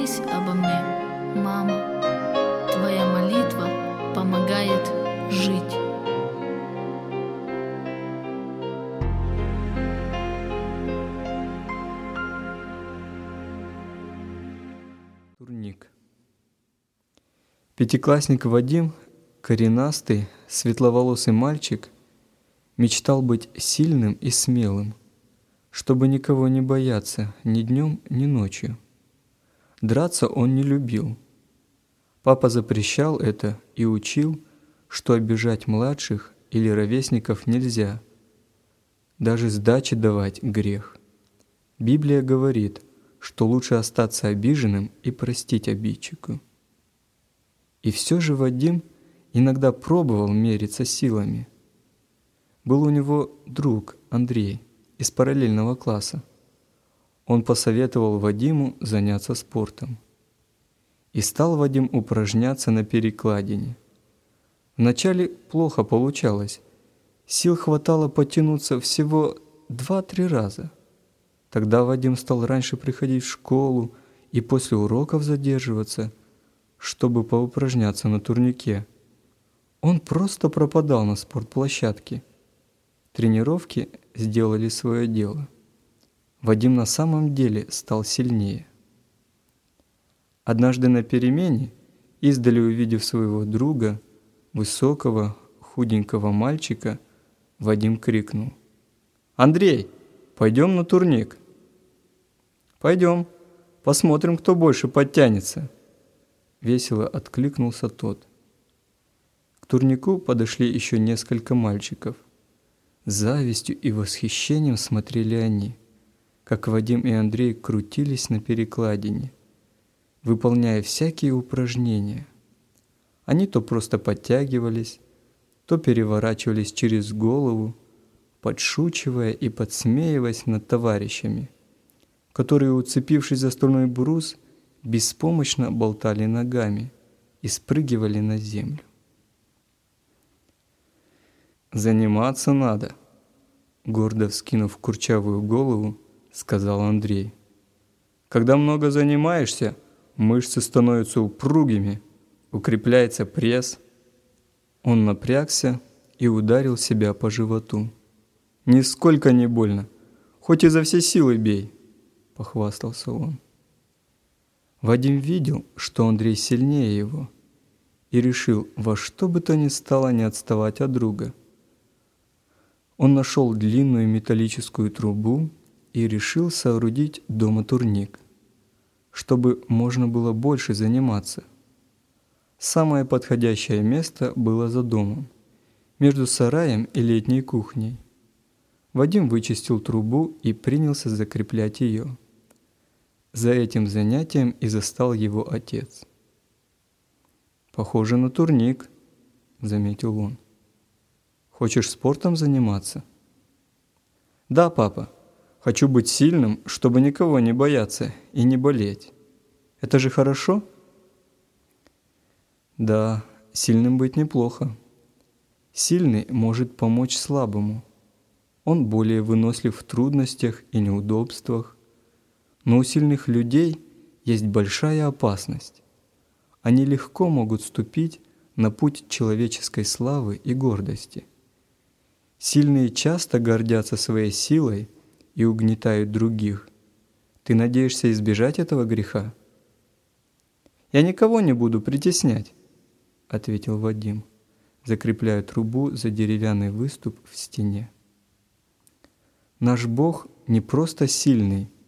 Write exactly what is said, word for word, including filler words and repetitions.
Молись обо мне, мама. Твоя молитва помогает жить. Турник. Пятиклассник Вадим, коренастый, светловолосый мальчик, мечтал быть сильным и смелым, чтобы никого не бояться ни днем, ни ночью. Драться он не любил. Папа запрещал это и учил, что обижать младших или ровесников нельзя. Даже сдачи давать грех. Библия говорит, что лучше остаться обиженным и простить обидчику. И все же Вадим иногда пробовал мериться силами. Был у него друг Андрей из параллельного класса. Он посоветовал Вадиму заняться спортом. И стал Вадим упражняться на перекладине. Вначале плохо получалось. Сил хватало потянуться всего два-три раза. Тогда Вадим стал раньше приходить в школу и после уроков задерживаться, чтобы поупражняться на турнике. Он просто пропадал на спортплощадке. Тренировки сделали свое дело. Вадим на самом деле стал сильнее. Однажды на перемене, издали увидев своего друга, высокого, худенького мальчика, Вадим крикнул: «Андрей, пойдем на турник!» «Пойдем, посмотрим, кто больше подтянется!» Весело откликнулся тот. К турнику подошли еще несколько мальчиков. С завистью и восхищением смотрели они, как Вадим и Андрей крутились на перекладине, выполняя всякие упражнения. Они то просто подтягивались, то переворачивались через голову, подшучивая и подсмеиваясь над товарищами, которые, уцепившись за стальной брус, беспомощно болтали ногами и спрыгивали на землю. «Заниматься надо», — гордо вскинув курчавую голову, сказал Андрей. «Когда много занимаешься, мышцы становятся упругими, укрепляется пресс». Он напрягся и ударил себя по животу. «Нисколько не больно, хоть изо всей силы бей», — похвастался он. Вадим видел, что Андрей сильнее его, и решил во что бы то ни стало не отставать от друга. Он нашел длинную металлическую трубу и решил соорудить дома турник, чтобы можно было больше заниматься. Самое подходящее место было за домом, между сараем и летней кухней. Вадим вычистил трубу и принялся закреплять ее. За этим занятием и застал его отец. «Похоже на турник», — заметил он. «Хочешь спортом заниматься?» «Да, папа. Хочу быть сильным, чтобы никого не бояться и не болеть. Это же хорошо?» «Да, сильным быть неплохо. Сильный может помочь слабому. Он более вынослив в трудностях и неудобствах. Но у сильных людей есть большая опасность. Они легко могут ступить на путь человеческой славы и гордости. Сильные часто гордятся своей силой и угнетают других. Ты надеешься избежать этого греха?» «Я никого не буду притеснять», — ответил Вадим, закрепляя трубу за деревянный выступ в стене. «Наш Бог не просто сильный,